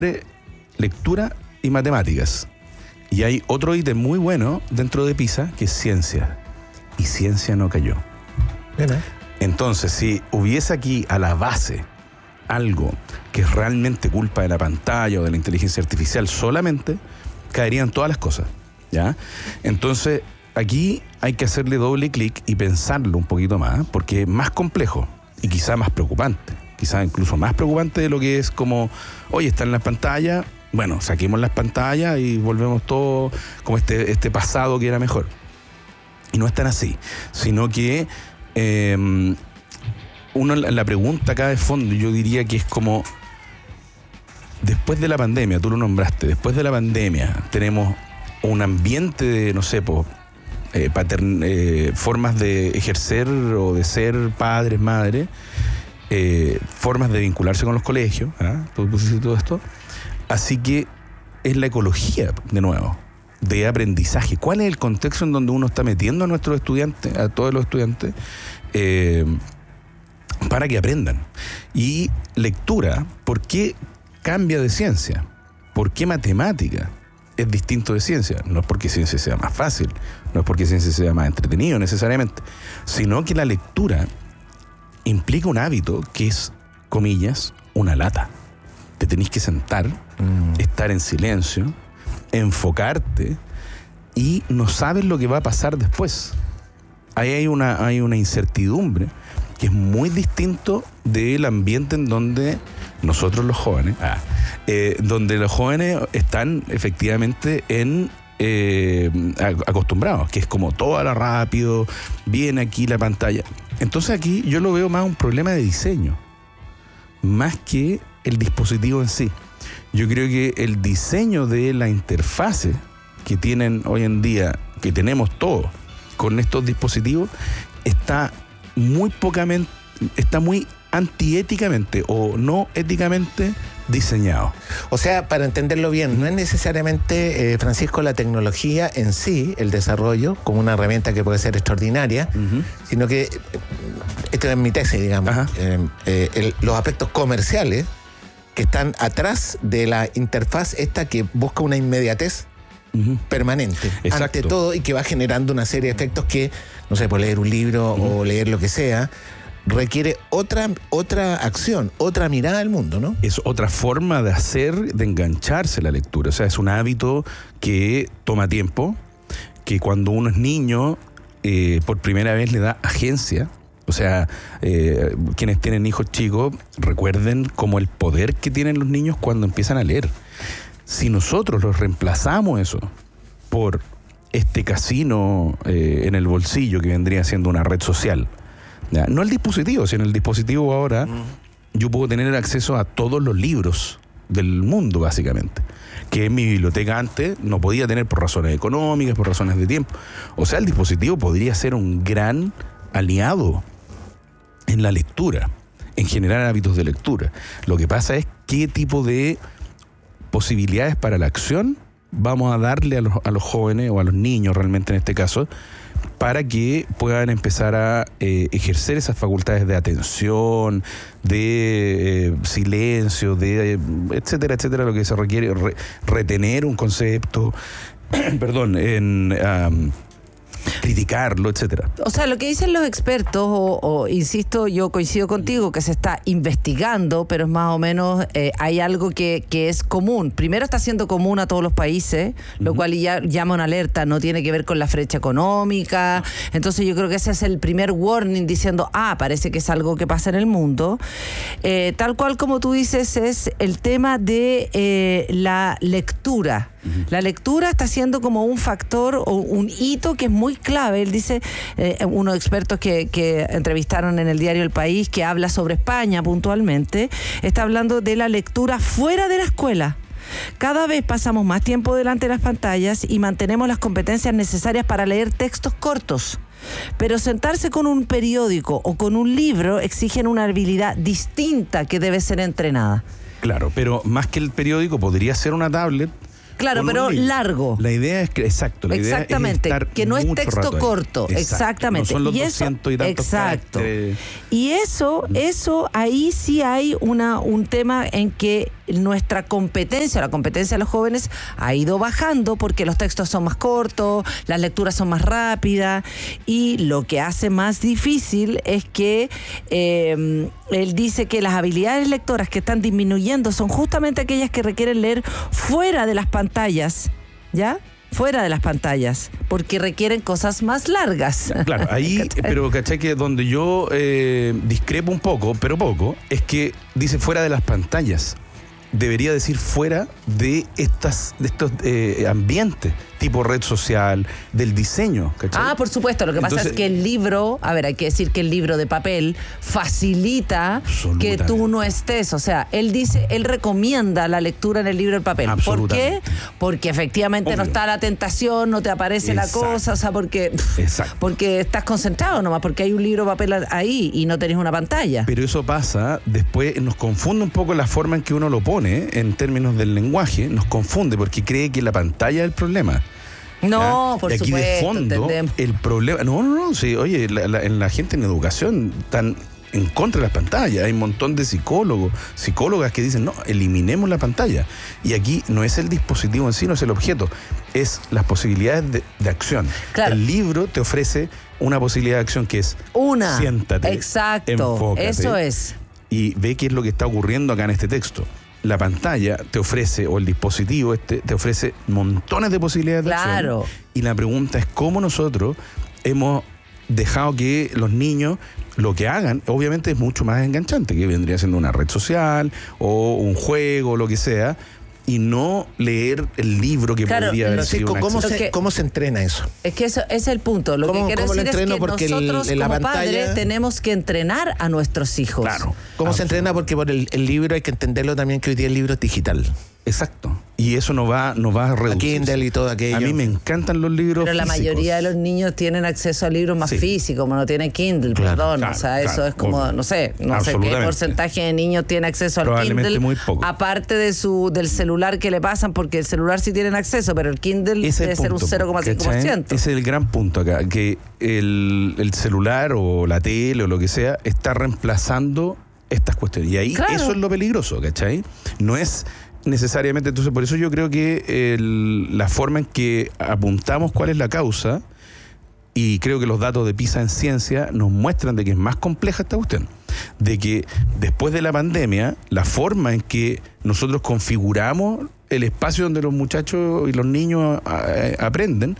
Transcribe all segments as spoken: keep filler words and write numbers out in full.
lectura y matemáticas. Y hay otro ítem muy bueno dentro de PISA que es ciencia. Y ciencia no cayó. Bien, ¿eh? Entonces, si hubiese aquí a la base algo que es realmente culpa de la pantalla o de la inteligencia artificial solamente, caerían todas las cosas, ¿ya? Entonces, aquí hay que hacerle doble clic y pensarlo un poquito más, porque es más complejo y quizá más preocupante. Quizá incluso más preocupante de lo que es como, oye, están en las pantallas, bueno, saquemos las pantallas y volvemos todo como este, este pasado que era mejor. Y no es tan así, sino que eh, uno, la pregunta acá de fondo, yo diría que es como, después de la pandemia, tú lo nombraste, después de la pandemia tenemos un ambiente de, no sé, po, eh, patern, eh, formas de ejercer o de ser padres, madres, eh, formas de vincularse con los colegios, ¿eh? Tú pusiste todo esto. Así que es la ecología, de nuevo, de aprendizaje. ¿Cuál es el contexto en donde uno está metiendo a nuestros estudiantes, a todos los estudiantes, eh, para que aprendan? Y lectura, ¿por qué cambia de ciencia? ¿Por qué matemática es distinto de ciencia? No es porque ciencia sea más fácil, no es porque ciencia sea más entretenido necesariamente, sino que la lectura implica un hábito que es, comillas, una lata. Te tenés que sentar, mm. estar en silencio, enfocarte y no sabes lo que va a pasar después. Ahí hay una, hay una incertidumbre que es muy distinto del ambiente en donde nosotros los jóvenes, ah, eh, donde los jóvenes están efectivamente en eh, acostumbrados, que es como todo a lo rápido, viene aquí la pantalla. Entonces aquí yo lo veo más un problema de diseño, más que el dispositivo en sí. Yo creo que el diseño de la interfase que tienen hoy en día, que tenemos todos con estos dispositivos, está muy pocamente, está muy antiéticamente o no éticamente diseñado. O sea, para entenderlo bien, no es necesariamente, eh, Francisco, la tecnología en sí, el desarrollo, como una herramienta que puede ser extraordinaria, uh-huh. sino que, esto es mi tesis, digamos, eh, eh, el, los aspectos comerciales que están atrás de la interfaz esta que busca una inmediatez uh-huh. permanente, exacto. ante todo, y que va generando una serie de efectos que, no sé, por leer un libro uh-huh. o leer lo que sea, requiere otra, otra acción, otra mirada al mundo, ¿no? Es otra forma de hacer, de engancharse a la lectura. O sea, es un hábito que toma tiempo, que cuando uno es niño, eh, por primera vez le da agencia. O sea, eh, quienes tienen hijos chicos, recuerden como el poder que tienen los niños cuando empiezan a leer. Si nosotros los reemplazamos eso por este casino eh, en el bolsillo que vendría siendo una red social, ¿ya? No el dispositivo, sino el dispositivo ahora, mm. yo puedo tener acceso a todos los libros del mundo, básicamente, que en mi biblioteca antes no podía tener por razones económicas, por razones de tiempo. O sea, el dispositivo podría ser un gran aliado en la lectura, en generar hábitos de lectura. Lo que pasa es qué tipo de posibilidades para la acción vamos a darle a los, a los jóvenes o a los niños realmente en este caso, para que puedan empezar a eh, ejercer esas facultades de atención, de eh, silencio, de eh, etcétera, etcétera, lo que se requiere, re, retener un concepto, perdón, en um, criticarlo, etcétera. O sea, lo que dicen los expertos, o, o insisto, yo coincido contigo, que se está investigando, pero es más o menos, eh, hay algo que, que es común. Primero está siendo común a todos los países, uh-huh. lo cual ya llama una alerta, no tiene que ver con la brecha económica. Entonces yo creo que ese es el primer warning diciendo, ah, parece que es algo que pasa en el mundo. Eh, tal cual como tú dices, es el tema de eh, la lectura. Uh-huh. La lectura está siendo como un factor o un hito que es muy clave. Él dice, eh, unos expertos que, que entrevistaron en el diario El País, que habla sobre España puntualmente, está hablando de la lectura fuera de la escuela. Cada vez pasamos más tiempo delante de las pantallas y mantenemos las competencias necesarias para leer textos cortos. Pero sentarse con un periódico o con un libro exigen una habilidad distinta que debe ser entrenada. Claro, pero más que el periódico podría ser una tablet. Claro, pero largo. La idea es que, exacto, la exactamente, idea es estar que no es texto corto, exacto, exactamente. No son los y doscientos eso, y tantos exacto. caracteres. Y eso, eso, ahí sí hay una, un tema en que nuestra competencia, la competencia de los jóvenes ha ido bajando porque los textos son más cortos, las lecturas son más rápidas, y lo que hace más difícil es que eh, él dice que las habilidades lectoras que están disminuyendo son justamente aquellas que requieren leer fuera de las pantallas, ¿ya? Fuera de las pantallas, porque requieren cosas más largas. Claro, ahí, ¿Cachai? pero ¿cachai? Que donde yo eh, discrepo un poco, pero poco, es que dice fuera de las pantallas. Debería decir fuera de estas de estos eh, ambientes, tipo red social, del diseño, ¿cachai? Ah, por supuesto. Lo que pasa Entonces, es que el libro, a ver, hay que decir que el libro de papel facilita que tú no estés. O sea, él dice, él recomienda la lectura en el libro de papel. ¿Por qué? Porque efectivamente Obvio. no está la tentación, no te aparece Exacto. la cosa, o sea, porque, pff, porque estás concentrado nomás, porque hay un libro de papel ahí y no tenés una pantalla. Pero eso pasa, después nos confunde un poco la forma en que uno lo pone en términos del lenguaje, nos confunde porque cree que la pantalla es el problema. No, ¿ya? por y aquí supuesto, de fondo, entendemos. El problema... No, no, no, sí, oye, la, la, en la gente en educación están en contra de las pantallas. Hay un montón de psicólogos, psicólogas que dicen, no, eliminemos la pantalla. Y aquí no es el dispositivo en sí, no es el objeto, es las posibilidades de, de acción. Claro. El libro te ofrece una posibilidad de acción que es... Una. Siéntate, Exacto. enfócate, eso es. Y ve qué es lo que está ocurriendo acá en este texto. La pantalla te ofrece, o el dispositivo este, te ofrece montones de posibilidades de acción. Claro. Y la pregunta es cómo nosotros hemos dejado que los niños lo que hagan, obviamente es mucho más enganchante, que vendría siendo una red social o un juego, lo que sea, y no leer el libro que claro, podría haber sido ¿cómo, un se, que, ¿Cómo se entrena eso? Es que eso es el punto. Lo ¿Cómo, que quiero cómo decir lo es que Porque nosotros el, en la como pantalla... padres tenemos que entrenar a nuestros hijos. Claro. ¿Cómo se entrena? Porque por el, el libro hay que entenderlo también, que hoy día el libro es digital. Exacto. Y eso no va, no va a reducir. Kindle y todo aquello. A mí me encantan los libros Pero la físicos. mayoría de los niños tienen acceso a libros más Sí. físicos, como no tienen Kindle, Claro, perdón. claro, o sea, claro, eso es como, obvio. no sé, no sé qué Absolutamente. porcentaje de niños tiene acceso al Probablemente Kindle. muy poco. Aparte de su del celular que le pasan, porque el celular sí tienen acceso, pero el Kindle Ese debe es el ser un punto, cero coma cinco por ciento. Ese es el gran punto acá, que el, el celular o la tele o lo que sea está reemplazando estas cuestiones. Y ahí Claro. eso es lo peligroso, ¿cachai? No es necesariamente, entonces por eso yo creo que el, la forma en que apuntamos cuál es la causa, y creo que los datos de PISA en ciencia nos muestran de que es más compleja esta cuestión, de que después de la pandemia, la forma en que nosotros configuramos el espacio donde los muchachos y los niños a, a, aprenden,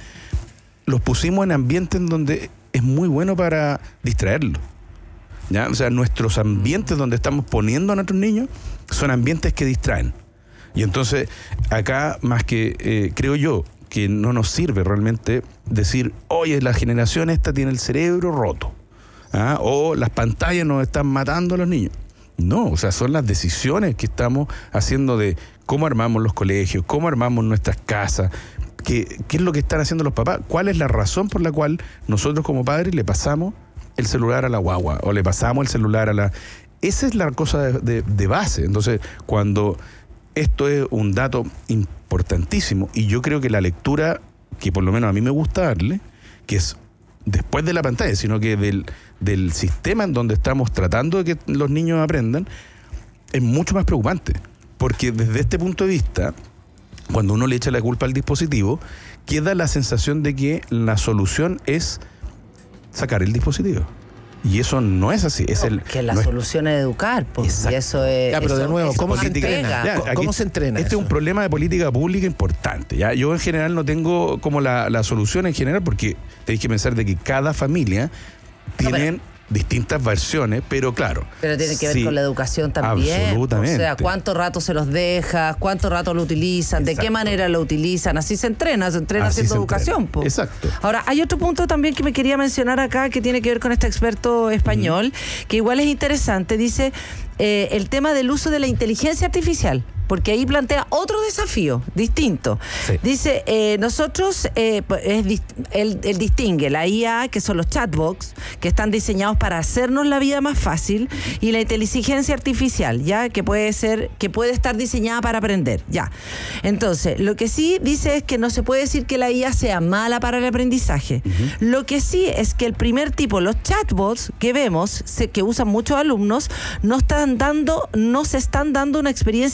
los pusimos en ambientes en donde es muy bueno para distraerlos. ¿Ya? O sea, nuestros ambientes donde estamos poniendo a nuestros niños son ambientes que distraen. Y entonces, acá, más que, eh, creo yo, que no nos sirve realmente decir, oye, la generación esta tiene el cerebro roto, ¿ah? O las pantallas nos están matando a los niños. No, o sea, son las decisiones que estamos haciendo de cómo armamos los colegios, cómo armamos nuestras casas, qué, qué es lo que están haciendo los papás, cuál es la razón por la cual nosotros como padres le pasamos el celular a la guagua o le pasamos el celular a la... Esa es la cosa de, de, de base. Entonces, cuando... Esto es un dato importantísimo y yo creo que la lectura, que por lo menos a mí me gusta darle, que es después de la pantalla, sino que del, del sistema en donde estamos tratando de que los niños aprendan, es mucho más preocupante. Porque desde este punto de vista, cuando uno le echa la culpa al dispositivo, queda la sensación de que la solución es sacar el dispositivo. Y eso no es así. Es No, el, que la no solución es, es educar, pues, y eso es. Ya, pero eso, de nuevo, eso ¿cómo se política. entrena? Ya, ¿Cómo aquí, se entrena Este eso? es un problema de política pública importante. ¿ya? Yo en general no tengo como la, la solución en general, porque tenéis que pensar de que cada familia tiene No, distintas versiones, pero claro. Pero tiene que ver sí, con la educación también. Absolutamente. O sea, cuánto rato se los dejas, cuánto rato lo utilizan, de Exacto. qué manera lo utilizan. Así se entrena, se entrena Así haciendo se educación. entrena. Po. Exacto. Ahora, hay otro punto también que me quería mencionar acá que tiene que ver con este experto español, uh-huh. que igual es interesante. Dice eh, el tema del uso de la inteligencia artificial. Porque ahí plantea otro desafío distinto. Sí. Dice, eh, nosotros, eh, es, él, él distingue la I A, que son los chatbots, que están diseñados para hacernos la vida más fácil, y la inteligencia artificial, ya, que puede ser, que puede estar diseñada para aprender, ya. Entonces, lo que sí dice es que no se puede decir que la I A sea mala para el aprendizaje. Uh-huh. Lo que sí es que el primer tipo, los chatbots que vemos, que usan muchos alumnos, no están dando, no se están dando una experiencia básica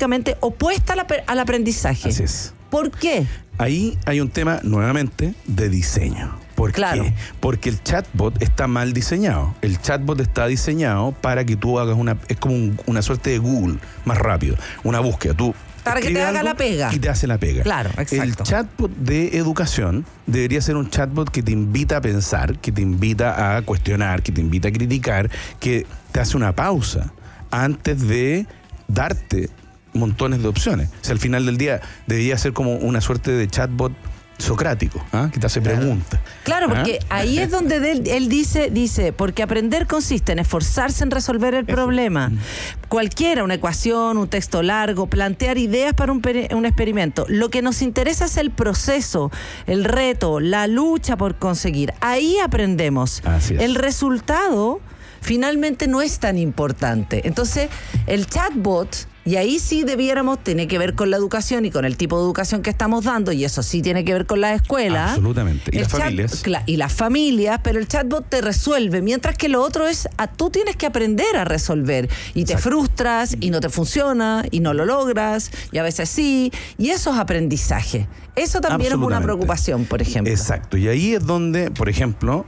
dialécticamente opuesta al, ap- al aprendizaje. Así es. ¿Por qué? Ahí hay un tema, nuevamente, de diseño. ¿Por Claro. qué? Porque el chatbot está mal diseñado. El chatbot está diseñado para que tú hagas una... Es como un- una suerte de Google más rápido. Una búsqueda. Tú Para que te escribes haga algo la pega. Y te hace la pega. Claro, exacto. El chatbot de educación debería ser un chatbot que te invita a pensar, que te invita a cuestionar, que te invita a criticar, que te hace una pausa antes de darte montones de opciones. O sea, al final del día debería ser como una suerte de chatbot socrático, ¿ah? Que te hace preguntas. Claro, porque ¿Ah? ahí es donde él, él dice, dice, porque aprender consiste en esforzarse en resolver el problema. Cualquiera, una ecuación, un texto largo, plantear ideas para un, peri- un experimento. Lo que nos interesa es el proceso, el reto, la lucha por conseguir. Ahí aprendemos. Así es. El resultado finalmente no es tan importante. Entonces, el chatbot, y ahí sí debiéramos, tiene que ver con la educación y con el tipo de educación que estamos dando, y eso sí tiene que ver con las escuelas. Absolutamente. Y El las chat- familias. cla- y las familias, pero el chatbot te resuelve, mientras que lo otro es, a, tú tienes que aprender a resolver, y te Exacto. frustras, y no te funciona, y no lo logras, y a veces sí, y eso es aprendizaje. Eso también es una Absolutamente. preocupación, por ejemplo. Exacto. Y ahí es donde, por ejemplo,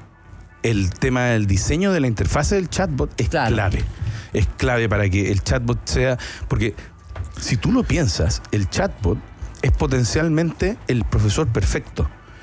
el tema del diseño de la interfase del chatbot es Claro. clave. Es clave para que el chatbot sea... Porque si tú lo piensas, el chatbot es potencialmente el profesor perfecto.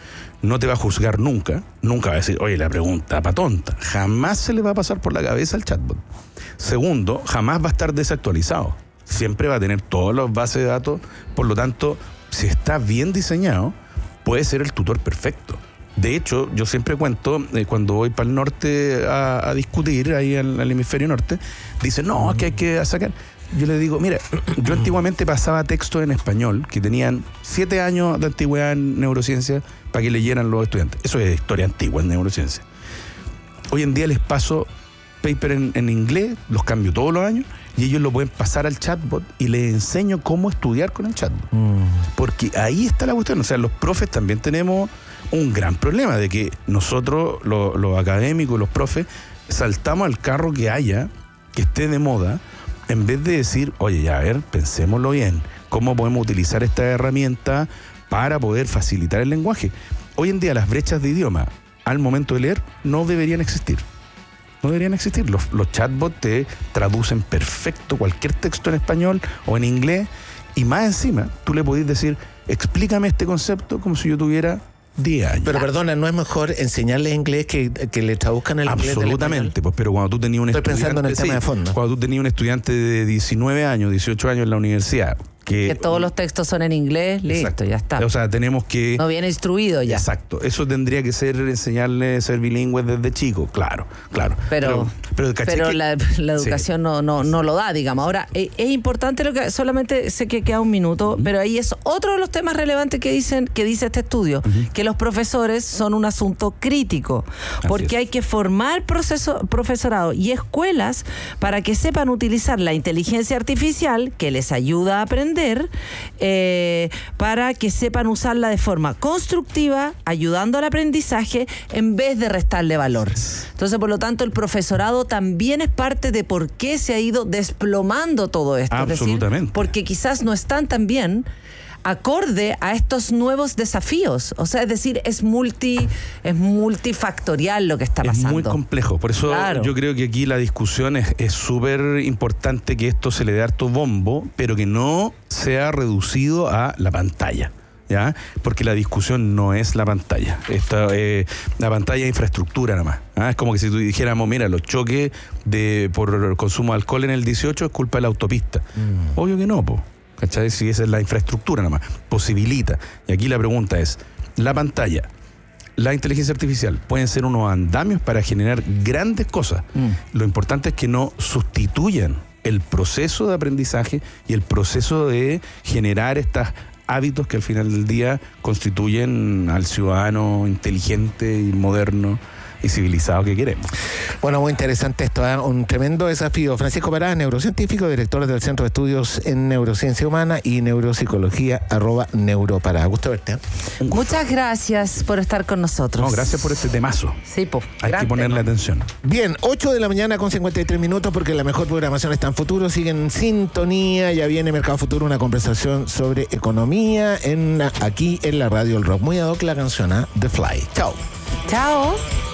No te va a juzgar nunca. Nunca va a decir, oye, la pregunta pa' tonta. Jamás se le va a pasar por la cabeza al chatbot. Segundo, jamás va a estar desactualizado. Siempre va a tener todas las bases de datos. Por lo tanto, si está bien diseñado, puede ser el tutor perfecto. De hecho, yo siempre cuento, eh, cuando voy para el norte a, a discutir, ahí al, al hemisferio norte, dicen, no, es que hay que sacar. Yo le digo, mira, yo antiguamente pasaba textos en español que tenían siete años de antigüedad en neurociencia para que leyeran los estudiantes. Eso es historia antigua en neurociencia. Hoy en día les paso paper en, en inglés, los cambio todos los años, y ellos lo pueden pasar al chatbot y les enseño cómo estudiar con el chatbot. Mm. Porque ahí está la cuestión. O sea, los profes también tenemos un gran problema de que nosotros, lo- los académicos, los profes, saltamos al carro que haya, que esté de moda, en vez de decir, oye, ya, a ver, pensémoslo bien, cómo podemos utilizar esta herramienta para poder facilitar el lenguaje. Hoy en día las brechas de idioma al momento de leer no deberían existir. No deberían existir. Los, los chatbots te traducen perfecto cualquier texto en español o en inglés, y más encima tú le podés decir, explícame este concepto como si yo tuviera diez años. Pero perdona, ¿no es mejor enseñarles inglés que, que le traduzcan el inglés del Absolutamente, español? pues, pero cuando tú tenías un Estoy estudiante... pensando en el tema de fondo. Cuando tú tenías un estudiante de diecinueve años, dieciocho años en la universidad, que... Que todos los textos son en inglés, listo, Exacto. ya está. O sea, tenemos que... No viene instruido ya. Exacto. Eso tendría que ser enseñarle a ser bilingües desde chico, claro, claro. Pero, pero, ¿cachai pero que- la, la educación Sí. no, no, no lo da, digamos. Ahora, eh, es importante lo que, solamente sé que queda un minuto, pero ahí es otro de los temas relevantes que dicen, que dice este estudio, que los profesores son un asunto crítico, porque es. hay que formar proceso, profesorado y escuelas para que sepan utilizar la inteligencia artificial que les ayuda a aprender, eh, para que sepan usarla de forma constructiva, ayudando al aprendizaje en vez de restarle valor. Entonces, por lo tanto, el profesorado también es parte de por qué se ha ido desplomando todo esto. Es decir, Absolutamente. porque quizás no están tan bien acorde a estos nuevos desafíos. O sea, es decir, es multi, es multifactorial lo que está pasando. Es muy complejo, por eso Claro. yo creo que aquí la discusión es es súper importante que esto se le dé harto bombo, pero que no sea reducido a la pantalla, ¿ya? Porque la discusión no es la pantalla. Esta, eh, la pantalla es infraestructura nada más. ¿Ah? Es como que si tú dijéramos, mira, los choques de por consumo de alcohol en el dieciocho es culpa de la autopista. Mm. Obvio que no, po. ¿Cachai? Si esa es la infraestructura nada más, posibilita. Y aquí la pregunta es, la pantalla, la inteligencia artificial pueden ser unos andamios para generar grandes cosas. Mm. Lo importante es que no sustituyan el proceso de aprendizaje y el proceso de generar estos hábitos que al final del día constituyen al ciudadano inteligente y moderno y civilizado que queremos. Bueno, muy interesante esto, ¿eh? Un tremendo desafío. Francisco Parada, neurocientífico, director del Centro de Estudios en Neurociencia Humana y Neuropsicología, arroba Neuroparada. Gusto verte. ¿eh? Muchas gracias por estar con nosotros. No, gracias por este temazo. Sí, pues. Hay que ponerle atención. Bien, ocho de la mañana con cincuenta y tres minutos, porque la mejor programación está en futuro. Siguen en sintonía. Ya viene Mercado Futuro, una conversación sobre economía en aquí en la radio El Rock. Muy ad hoc la canción, ¿eh? The Fly. Chao. Chao.